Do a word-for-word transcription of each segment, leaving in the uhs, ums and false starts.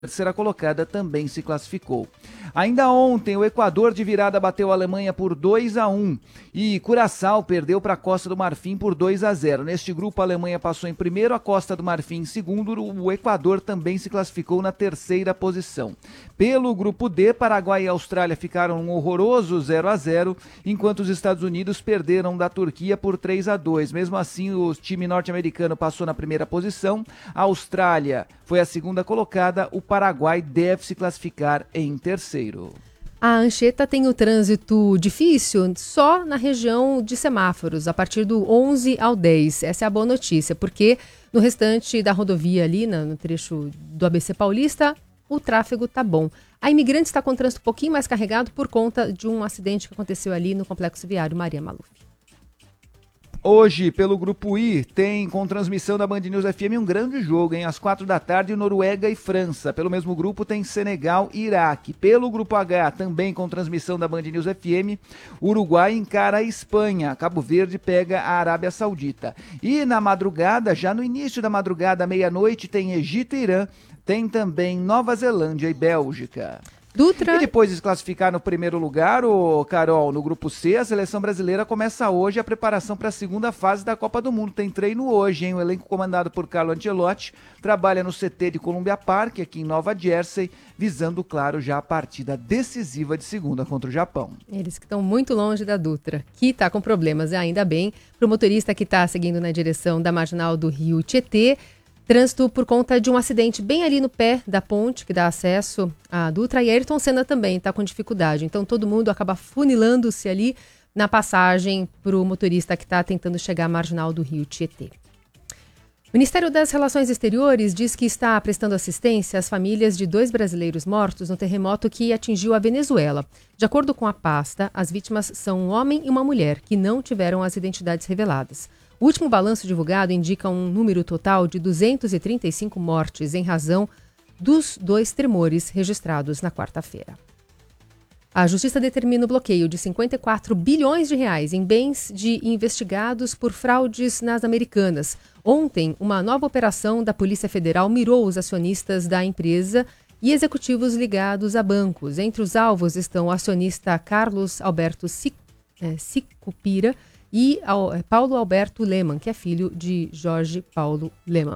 terceira colocada também se classificou. Ainda ontem, o Equador de virada bateu a Alemanha por dois a um e Curaçao perdeu para a Costa do Marfim por dois a zero. Neste grupo, a Alemanha passou em primeiro, a Costa do Marfim em segundo, o Equador também se classificou na terceira posição. Pelo grupo D, Paraguai e Austrália ficaram um horroroso zero a zero, enquanto os Estados Unidos perderam da Turquia por três a dois. Mesmo assim, o time norte-americano passou na primeira posição, a Austrália foi a segunda colocada, o Paraguai deve se classificar em terceiro. A Anchieta tem o trânsito difícil só na região de semáforos, a partir do onze ao dez. Essa é a boa notícia, porque no restante da rodovia ali, no trecho do A B C Paulista, o tráfego tá bom. A Imigrantes está com o trânsito um pouquinho mais carregado por conta de um acidente que aconteceu ali no Complexo Viário Maria Maluf. Hoje, pelo Grupo I, tem com transmissão da Band News F M um grande jogo, hein? Às quatro da tarde, Noruega e França. Pelo mesmo grupo tem Senegal e Iraque. Pelo Grupo H, também com transmissão da Band News F M, Uruguai encara a Espanha. Cabo Verde pega a Arábia Saudita. E na madrugada, já no início da madrugada, meia-noite, tem Egito e Irã. Tem também Nova Zelândia e Bélgica. Dutra. E depois de se classificar no primeiro lugar, o Carol, no grupo C, a seleção brasileira começa hoje a preparação para a segunda fase da Copa do Mundo. Tem treino hoje, hein? O elenco comandado por Carlo Ancelotti trabalha no C T de Columbia Park, aqui em Nova Jersey, visando, claro, já a partida decisiva de segunda contra o Japão. Eles que estão muito longe da Dutra, que está com problemas, ainda bem, para o motorista que está seguindo na direção da marginal do Rio Tietê. Trânsito por conta de um acidente bem ali no pé da ponte que dá acesso à Dutra, e Ayrton Senna também está com dificuldade. Então todo mundo acaba funilando-se ali na passagem para o motorista que está tentando chegar à marginal do Rio Tietê. O Ministério das Relações Exteriores diz que está prestando assistência às famílias de dois brasileiros mortos no terremoto que atingiu a Venezuela. De acordo com a pasta, as vítimas são um homem e uma mulher que não tiveram as identidades reveladas. O último balanço divulgado indica um número total de duzentas e trinta e cinco mortes em razão dos dois tremores registrados na quarta-feira. A Justiça determina o bloqueio de cinquenta e quatro bilhões de reais em bens de investigados por fraudes nas Americanas. Ontem, uma nova operação da Polícia Federal mirou os acionistas da empresa e executivos ligados a bancos. Entre os alvos estão o acionista Carlos Alberto Sicupira e Paulo Alberto Leman, que é filho de Jorge Paulo Leman.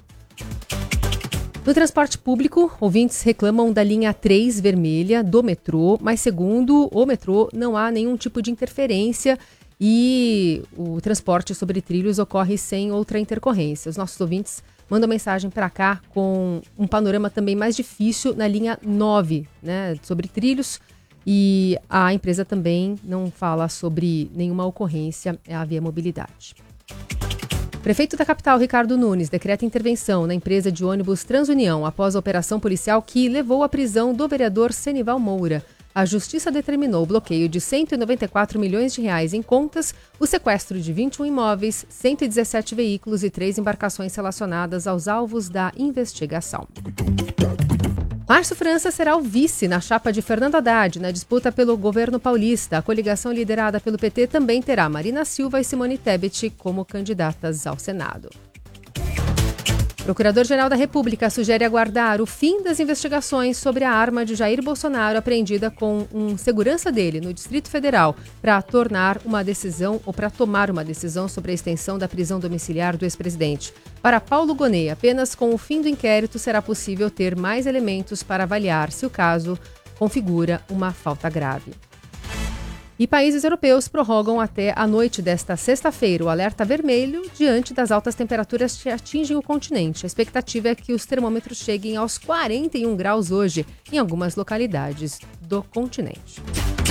No transporte público, ouvintes reclamam da linha três vermelha do metrô, mas segundo o metrô não há nenhum tipo de interferência e o transporte sobre trilhos ocorre sem outra intercorrência. Os nossos ouvintes mandam mensagem para cá com um panorama também mais difícil na linha nove, né, sobre trilhos. E a empresa também não fala sobre nenhuma ocorrência à Via Mobilidade. O prefeito da capital, Ricardo Nunes, decreta intervenção na empresa de ônibus Transunião após a operação policial que levou à prisão do vereador Senival Moura. A justiça determinou o bloqueio de cento e noventa e quatro milhões de reais em contas, o sequestro de vinte e um imóveis, cento e dezessete veículos e três embarcações relacionadas aos alvos da investigação. Márcio França será o vice na chapa de Fernando Haddad na disputa pelo governo paulista. A coligação liderada pelo P T também terá Marina Silva e Simone Tebet como candidatas ao Senado. O Procurador-Geral da República sugere aguardar o fim das investigações sobre a arma de Jair Bolsonaro apreendida com um segurança dele no Distrito Federal para tornar uma decisão ou para tomar uma decisão sobre a extensão da prisão domiciliar do ex-presidente. Para Paulo Gonet, apenas com o fim do inquérito será possível ter mais elementos para avaliar se o caso configura uma falta grave. E países europeus prorrogam até a noite desta sexta-feira o alerta vermelho diante das altas temperaturas que atingem o continente. A expectativa é que os termômetros cheguem aos quarenta e um graus hoje em algumas localidades do continente.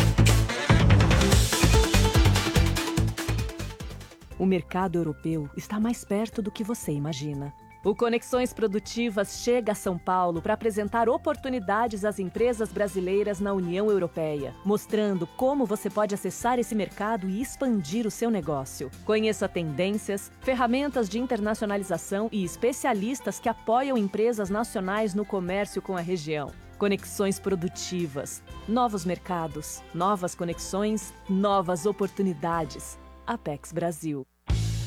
O mercado europeu está mais perto do que você imagina. O Conexões Produtivas chega a São Paulo para apresentar oportunidades às empresas brasileiras na União Europeia, mostrando como você pode acessar esse mercado e expandir o seu negócio. Conheça tendências, ferramentas de internacionalização e especialistas que apoiam empresas nacionais no comércio com a região. Conexões Produtivas. Novos mercados, novas conexões, novas oportunidades. Apex Brasil.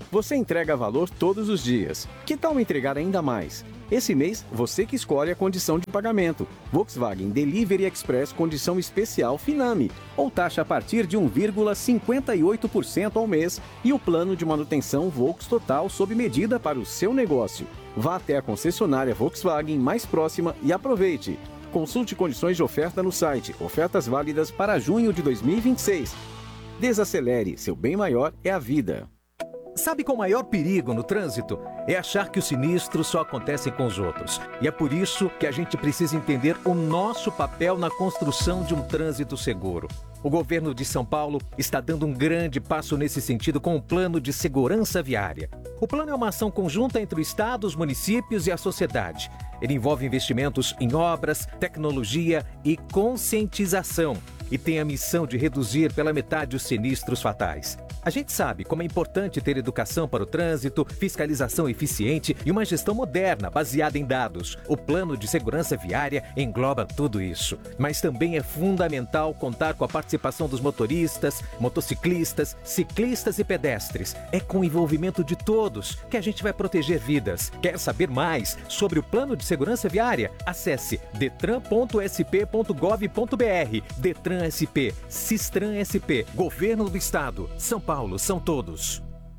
Você entrega valor todos os dias. Que tal entregar ainda mais? Esse mês, você que escolhe a condição de pagamento. Volkswagen Delivery Express condição especial Finame. Ou taxa a partir de um vírgula cinquenta e oito por cento ao mês. E o plano de manutenção Volks Total sob medida para o seu negócio. Vá até a concessionária Volkswagen mais próxima e aproveite. Consulte condições de oferta no site. Ofertas válidas para junho de dois mil e vinte e seis. Desacelere. Seu bem maior é a vida. Sabe qual o maior perigo no trânsito? É achar que os sinistros só acontecem com os outros. E é por isso que a gente precisa entender o nosso papel na construção de um trânsito seguro. O governo de São Paulo está dando um grande passo nesse sentido com o Plano de Segurança Viária. O plano é uma ação conjunta entre o Estado, os municípios e a sociedade. Ele envolve investimentos em obras, tecnologia e conscientização. E tem a missão de reduzir pela metade os sinistros fatais. A gente sabe como é importante ter educação para o trânsito, fiscalização eficiente e uma gestão moderna baseada em dados. O Plano de Segurança Viária engloba tudo isso. Mas também é fundamental contar com a participação dos motoristas, motociclistas, ciclistas e pedestres. É com o envolvimento de todos que a gente vai proteger vidas. Quer saber mais sobre o Plano de Segurança Viária? Acesse detran ponto s p ponto gov ponto b r. Detran S P, Sistran S P, Governo do Estado, São Paulo, são todos.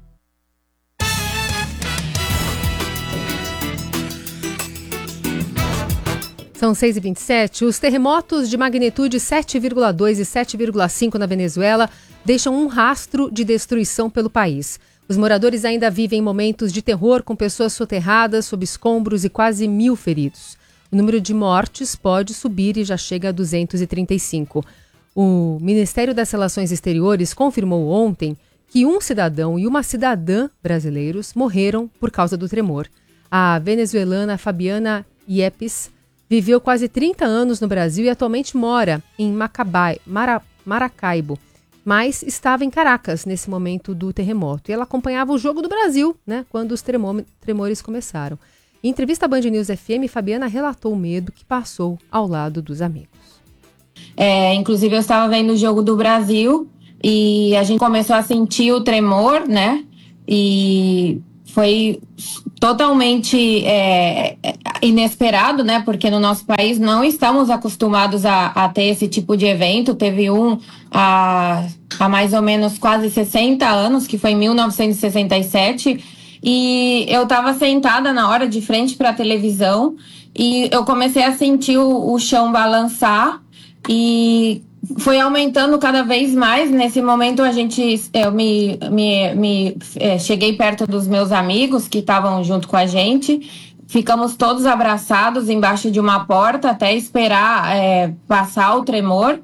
São seis e vinte e sete. Os terremotos de magnitude sete vírgula dois e sete vírgula cinco na Venezuela deixam um rastro de destruição pelo país. Os moradores ainda vivem momentos de terror com pessoas soterradas sob escombros e quase mil feridos. O número de mortes pode subir e já chega a duzentos e trinta e cinco. O Ministério das Relações Exteriores confirmou ontem que um cidadão e uma cidadã brasileiros morreram por causa do tremor. A venezuelana Fabiana Yepes viveu quase trinta anos no Brasil e atualmente mora em Macabai, Mara, Maracaibo, mas estava em Caracas nesse momento do terremoto. E ela acompanhava o jogo do Brasil, né, quando os tremor, tremores começaram. Em entrevista à Band News F M, Fabiana relatou o medo que passou ao lado dos amigos. É, inclusive, eu estava vendo o jogo do Brasil e a gente começou a sentir o tremor, né? E foi totalmente é, inesperado, né? Porque no nosso país não estamos acostumados a, a ter esse tipo de evento. Teve um há, há mais ou menos quase sessenta anos, que foi em mil novecentos e sessenta e sete. E eu estava sentada na hora de frente para a televisão e eu comecei a sentir o, o chão balançar. E foi aumentando cada vez mais. Nesse momento, a gente, eu me, me, me é, cheguei perto dos meus amigos que estavam junto com a gente. Ficamos todos abraçados embaixo de uma porta até esperar é, passar o tremor.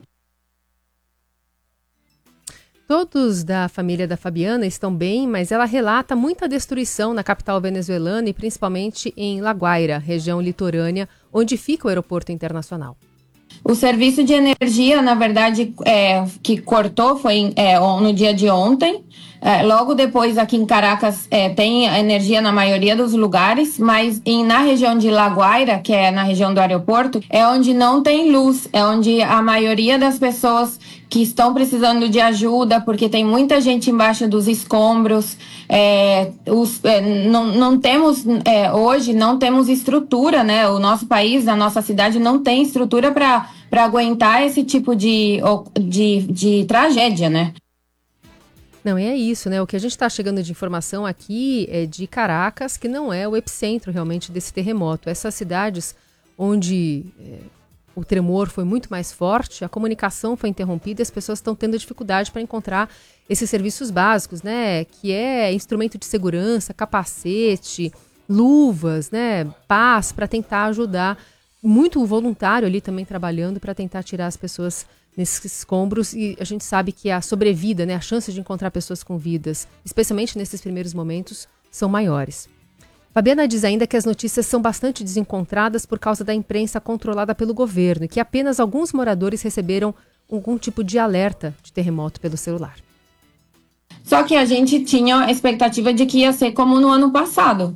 Todos da família da Fabiana estão bem, mas ela relata muita destruição na capital venezuelana e principalmente em La Guaira, região litorânea, onde fica o aeroporto internacional. O serviço de energia, na verdade, é, que cortou foi é, no dia de ontem. É, logo depois, aqui em Caracas, é, tem energia na maioria dos lugares, mas em, na região de La Guaira, que é na região do aeroporto, é onde não tem luz, é onde a maioria das pessoas que estão precisando de ajuda, porque tem muita gente embaixo dos escombros. É, os, é, não, não temos, é, hoje, não temos estrutura, né? O nosso país, a nossa cidade não tem estrutura para para aguentar esse tipo de, de, de tragédia, né? Não, é isso, né? O que a gente está chegando de informação aqui é de Caracas, que não é o epicentro realmente desse terremoto. Essas cidades onde é, o tremor foi muito mais forte, a comunicação foi interrompida e as pessoas estão tendo dificuldade para encontrar esses serviços básicos, né? Que é instrumento de segurança, capacete, luvas, né? Pás, para tentar ajudar. Muito voluntário ali também trabalhando para tentar tirar as pessoas nesses escombros, e a gente sabe que a sobrevida, né, a chance de encontrar pessoas com vidas, especialmente nesses primeiros momentos, são maiores. Fabiana diz ainda que as notícias são bastante desencontradas por causa da imprensa controlada pelo governo e que apenas alguns moradores receberam algum tipo de alerta de terremoto pelo celular. Só que a gente tinha a expectativa de que ia ser como no ano passado.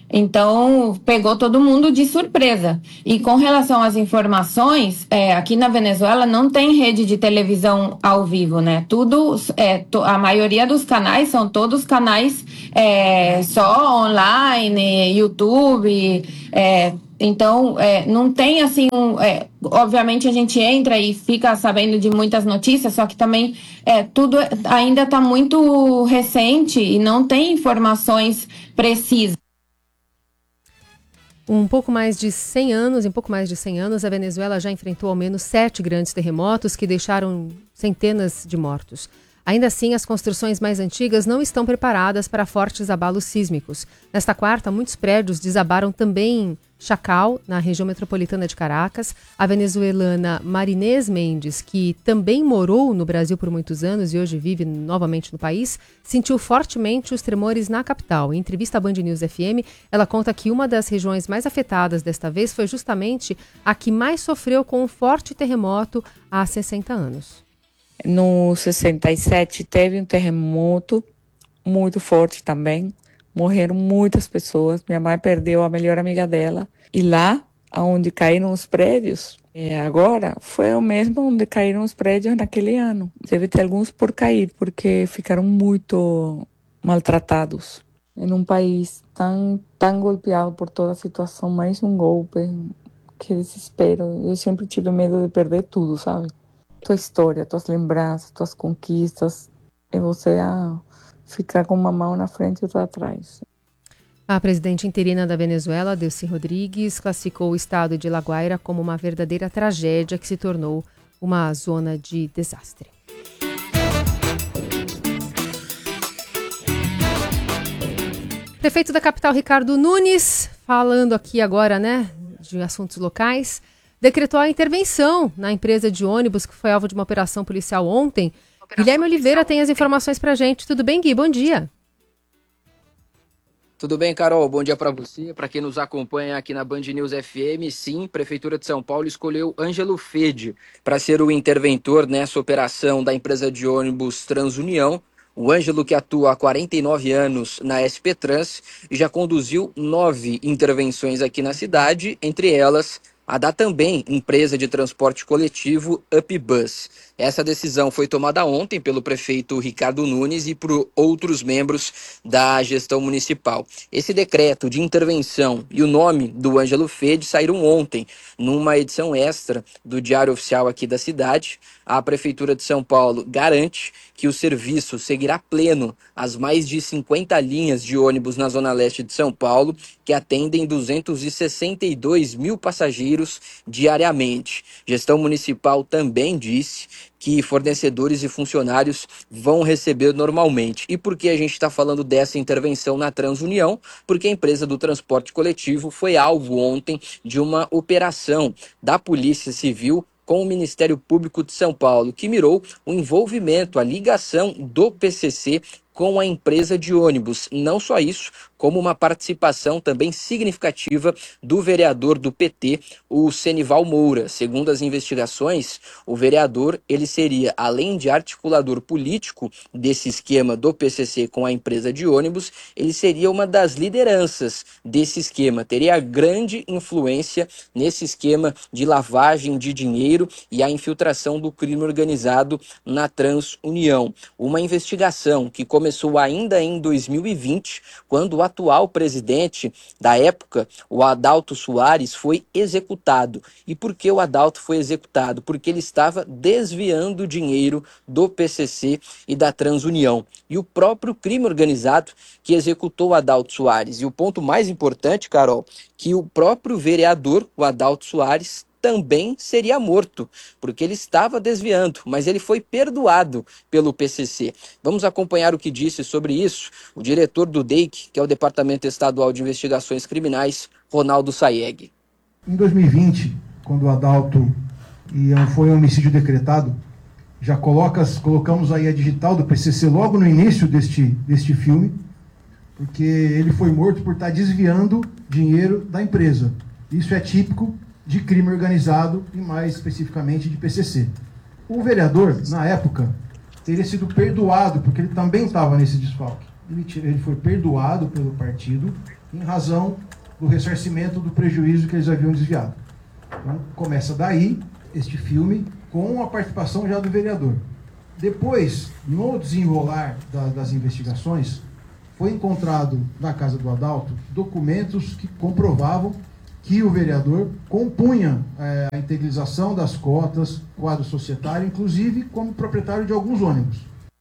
Então, pegou todo mundo de surpresa. E com relação às informações, é, aqui na Venezuela não tem rede de televisão ao vivo, né? Tudo, é, to, a maioria dos canais são todos canais é, só online, YouTube. É, então, é, não tem assim, um, é, obviamente a gente entra e fica sabendo de muitas notícias, só que também é, tudo ainda está muito recente e não tem informações precisas. Um pouco mais de cem anos, em pouco mais de cem anos, a Venezuela já enfrentou ao menos sete grandes terremotos que deixaram centenas de mortos. Ainda assim, as construções mais antigas não estão preparadas para fortes abalos sísmicos. Nesta quarta, muitos prédios desabaram também em Chacal, na região metropolitana de Caracas. A venezuelana Marinês Mendes, que também morou no Brasil por muitos anos e hoje vive novamente no país, sentiu fortemente os tremores na capital. Em entrevista à Band News F M, ela conta que uma das regiões mais afetadas desta vez foi justamente a que mais sofreu com um forte terremoto há sessenta anos. No sessenta e sete teve um terremoto muito forte também. Morreram muitas pessoas. Minha mãe perdeu a melhor amiga dela. E lá, onde caíram os prédios, é, agora foi o mesmo onde caíram os prédios naquele ano. Deve ter alguns por cair, porque ficaram muito maltratados. Em um país tão, tão golpeado por toda a situação, mais um golpe. Que desespero. Eu sempre tive medo de perder tudo, sabe? Tua história, tuas lembranças, tuas conquistas, e você ah, ficar com uma mão na frente e outra atrás. A presidente interina da Venezuela, Delcy Rodrigues, classificou o estado de La Guaira como uma verdadeira tragédia que se tornou uma zona de desastre. Prefeito da capital, Ricardo Nunes, falando aqui agora, né, de assuntos locais, decretou a intervenção na empresa de ônibus que foi alvo de uma operação policial ontem. Operação Guilherme Oliveira tem as informações pra gente. Tudo bem, Gui? Bom dia. Tudo bem, Carol? Bom dia para você, para quem nos acompanha aqui na Band News F M. Sim, Prefeitura de São Paulo escolheu Ângelo Fede para ser o interventor nessa operação da empresa de ônibus Transunião. O Ângelo, que atua há quarenta e nove anos na S P Trans, já conduziu nove intervenções aqui na cidade, entre elas a da também empresa de transporte coletivo UpBus. Essa decisão foi tomada ontem pelo prefeito Ricardo Nunes e por outros membros da gestão municipal. Esse decreto de intervenção e o nome do Ângelo Fede saíram ontem, numa edição extra do Diário Oficial aqui da cidade. A Prefeitura de São Paulo garante que o serviço seguirá pleno às mais de cinquenta linhas de ônibus na Zona Leste de São Paulo, que atendem duzentos e sessenta e dois mil passageiros diariamente. Gestão municipal também disse que fornecedores e funcionários vão receber normalmente. E por que a gente está falando dessa intervenção na Transunião? Porque a empresa do transporte coletivo foi alvo ontem de uma operação da Polícia Civil com o Ministério Público de São Paulo, que mirou o envolvimento, a ligação do P C C com a empresa de ônibus. Não só isso, como uma participação também significativa do vereador do P T, o Senival Moura. Segundo as investigações, o vereador ele seria, além de articulador político desse esquema do P C C com a empresa de ônibus, ele seria uma das lideranças desse esquema, teria grande influência nesse esquema de lavagem de dinheiro e a infiltração do crime organizado na Transunião. Uma investigação que começou ainda em dois mil e vinte, quando o atual presidente da época, o Adalto Soares, foi executado. E por que o Adalto foi executado? Porque ele estava desviando dinheiro do P C C e da Transunião. E o próprio crime organizado que executou o Adalto Soares. E o ponto mais importante, Carol, que o próprio vereador, o Adalto Soares, também seria morto, porque ele estava desviando, mas ele foi perdoado pelo P C C. Vamos acompanhar o que disse sobre isso o diretor do D E I C, que é o Departamento Estadual de Investigações Criminais, Ronaldo Sayeg. Em dois mil e vinte, quando o Adalto e foi um homicídio decretado, já coloca, colocamos aí a digital do P C C logo no início deste, deste filme, porque ele foi morto por estar desviando dinheiro da empresa. Isso é típico de crime organizado e mais especificamente de P C C. O vereador, na época, teria sido perdoado, porque ele também estava nesse desfalque. Ele, ele foi perdoado pelo partido em razão do ressarcimento do prejuízo que eles haviam desviado. Então, começa daí este filme com a participação já do vereador. Depois, no desenrolar da, das investigações, foi encontrado na casa do Adalto documentos que comprovavam que o vereador compunha é, a integralização das cotas, quadro societário, inclusive como proprietário de alguns ônibus.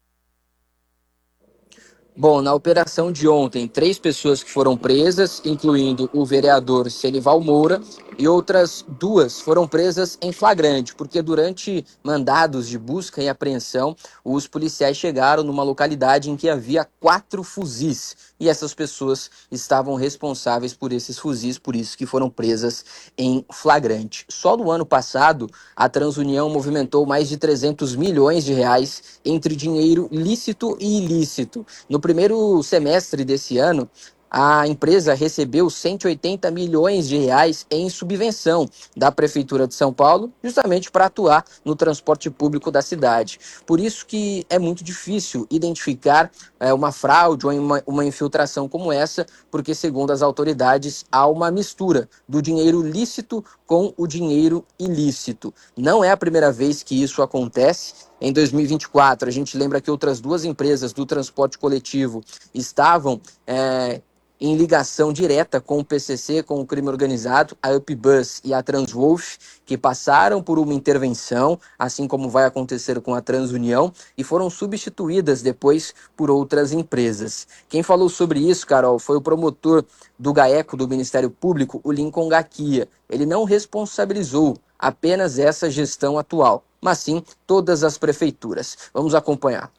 Bom, na operação de ontem, três pessoas que foram presas, incluindo o vereador Senival Moura, e outras duas foram presas em flagrante, porque durante mandados de busca e apreensão, os policiais chegaram numa localidade em que havia quatro fuzis, e essas pessoas estavam responsáveis por esses fuzis, por isso que foram presas em flagrante. Só no ano passado, a Transunião movimentou mais de trezentos milhões de reais entre dinheiro lícito e ilícito. No primeiro semestre desse ano, a empresa recebeu cento e oitenta milhões de reais em subvenção da Prefeitura de São Paulo, justamente para atuar no transporte público da cidade. Por isso que é muito difícil identificar é, uma fraude ou uma, uma infiltração como essa, porque, segundo as autoridades, há uma mistura do dinheiro lícito com o dinheiro ilícito. Não é a primeira vez que isso acontece. Em dois mil e vinte e quatro, a gente lembra que outras duas empresas do transporte coletivo estavam é, em ligação direta com o P C C, com o crime organizado, a UpBus e a Transwolf, que passaram por uma intervenção, assim como vai acontecer com a Transunião, e foram substituídas depois por outras empresas. Quem falou sobre isso, Carol, foi o promotor do GAECO, do Ministério Público, o Lincoln Gaquia. Ele não responsabilizou apenas essa gestão atual, mas sim todas as prefeituras. Vamos acompanhar.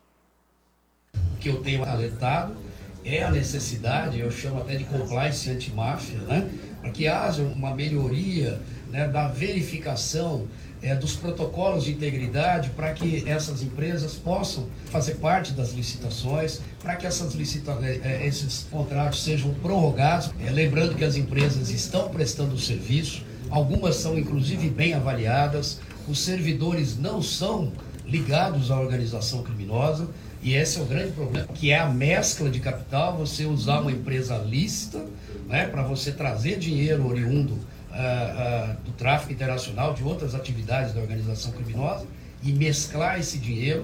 O que eu tenho alertado é a necessidade, eu chamo até de compliance anti-máfia, né? Para que haja uma melhoria, né, da verificação é, dos protocolos de integridade, para que essas empresas possam fazer parte das licitações, para que essas licita é, esses contratos sejam prorrogados. É, lembrando que as empresas estão prestando serviço, algumas são inclusive bem avaliadas, os servidores não são ligados à organização criminosa, e esse é o grande problema, que é a mescla de capital, você usar uma empresa lícita, né, para você trazer dinheiro oriundo uh, uh, do tráfico internacional, de outras atividades da organização criminosa, e mesclar esse dinheiro.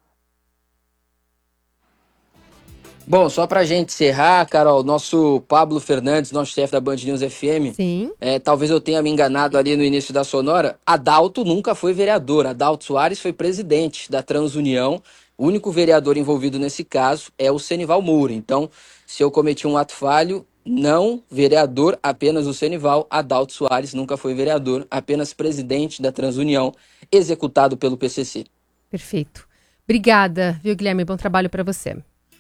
Bom, só pra gente encerrar, Carol, nosso Pablo Fernandes, nosso chefe da Band News F M, Sim. É, talvez eu tenha me enganado ali no início da Sonora, Adalto nunca foi vereador, Adalto Soares foi presidente da Transunião, o único vereador envolvido nesse caso é o Senival Moura. Então, se eu cometi um ato falho, não vereador, apenas o Senival. Adalto Soares nunca foi vereador, apenas presidente da Transunião, executado pelo P C C. Perfeito. Obrigada, viu, Guilherme? Bom trabalho para você.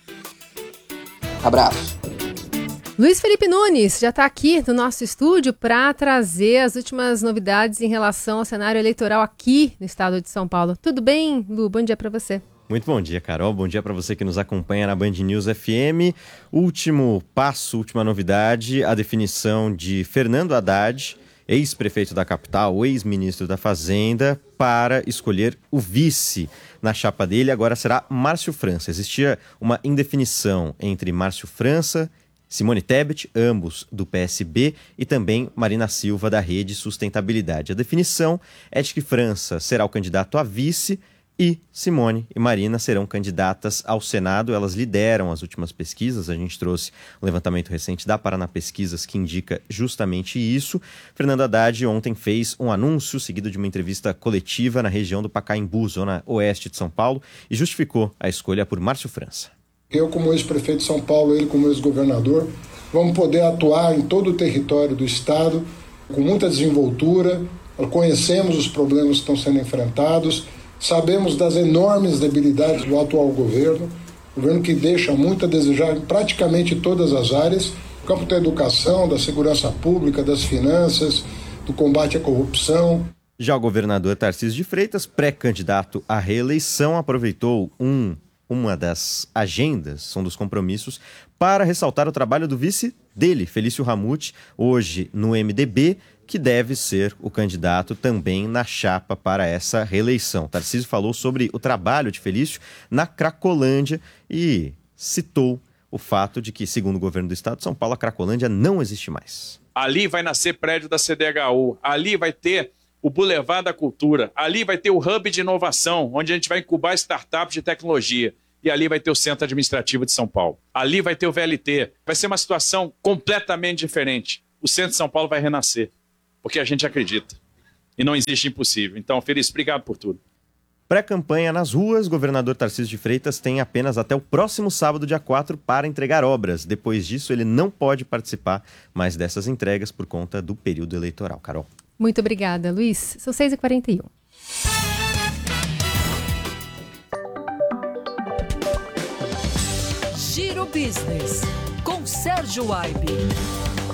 Abraço. Luiz Felipe Nunes já está aqui no nosso estúdio para trazer as últimas novidades em relação ao cenário eleitoral aqui no estado de São Paulo. Tudo bem, Lu? Bom dia para você. Muito bom dia, Carol. Bom dia para você que nos acompanha na Band News F M. Último passo, última novidade, a definição de Fernando Haddad, ex-prefeito da capital, ex-ministro da Fazenda, para escolher o vice na chapa dele. Agora será Márcio França. Existia uma indefinição entre Márcio França, Simone Tebet, ambos do P S B, e também Marina Silva, da Rede Sustentabilidade. A definição é de que França será o candidato a vice e Simone e Marina serão candidatas ao Senado. Elas lideram as últimas pesquisas. A gente trouxe um levantamento recente da Paraná Pesquisas que indica justamente isso. Fernando Haddad ontem fez um anúncio seguido de uma entrevista coletiva na região do Pacaembu, zona oeste de São Paulo, e justificou a escolha por Márcio França. Eu, como ex-prefeito de São Paulo, ele como ex-governador, vamos poder atuar em todo o território do estado com muita desenvoltura. Conhecemos os problemas que estão sendo enfrentados, sabemos das enormes debilidades do atual governo, governo que deixa muito a desejar em praticamente todas as áreas, no campo da educação, da segurança pública, das finanças, do combate à corrupção. Já o governador Tarcísio de Freitas, pré-candidato à reeleição, aproveitou um, uma das agendas, um dos compromissos, para ressaltar o trabalho do vice dele, Felício Ramute, hoje no M D B, que deve ser o candidato também na chapa para essa reeleição. Tarcísio falou sobre o trabalho de Felício na Cracolândia e citou o fato de que, segundo o governo do estado de São Paulo, a Cracolândia não existe mais. Ali vai nascer prédio da C D H U, ali vai ter o Boulevard da Cultura, ali vai ter o Hub de Inovação, onde a gente vai incubar startups de tecnologia, e ali vai ter o Centro Administrativo de São Paulo. Ali vai ter o V L T. Vai ser uma situação completamente diferente. O Centro de São Paulo vai renascer, porque a gente acredita. E não existe impossível. Então, Feliz, obrigado por tudo. Pré-campanha nas ruas, governador Tarcísio de Freitas tem apenas até o próximo sábado, dia quatro, para entregar obras. Depois disso, ele não pode participar mais dessas entregas por conta do período eleitoral. Carol. Muito obrigada, Luiz. São seis e quarenta e um. Giro Business, com Sérgio Aibe.